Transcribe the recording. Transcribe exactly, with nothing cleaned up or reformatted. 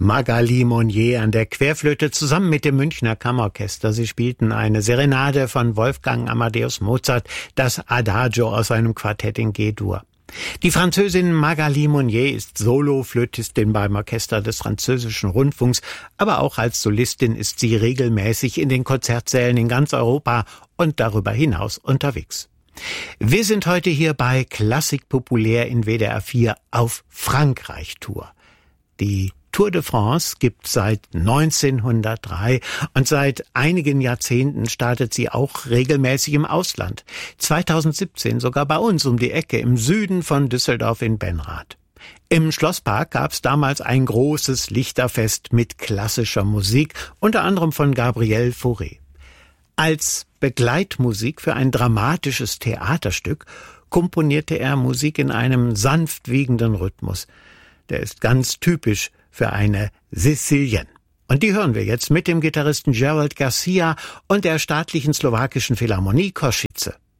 Magali Monnier an der Querflöte zusammen mit dem Münchner Kammerorchester. Sie spielten eine Serenade von Wolfgang Amadeus Mozart, das Adagio aus seinem Quartett in G-Dur. Die Französin Magali Monnier ist Soloflötistin beim Orchester des Französischen Rundfunks, aber auch als Solistin ist sie regelmäßig in den Konzertsälen in ganz Europa und darüber hinaus unterwegs. Wir sind heute hier bei Klassik populär in W D R vier auf Frankreich-Tour. Die Tour de France gibt seit neunzehnhundertdrei und seit einigen Jahrzehnten startet sie auch regelmäßig im Ausland. zweitausendsiebzehn sogar bei uns um die Ecke im Süden von Düsseldorf in Benrath. Im Schlosspark gab es damals ein großes Lichterfest mit klassischer Musik, unter anderem von Gabriel Fauré. Als Begleitmusik für ein dramatisches Theaterstück komponierte er Musik in einem sanft wiegenden Rhythmus. Der ist ganz typisch für eine Sicilienne. Und die hören wir jetzt mit dem Gitarristen Gerald Garcia und der staatlichen slowakischen Philharmonie Košice.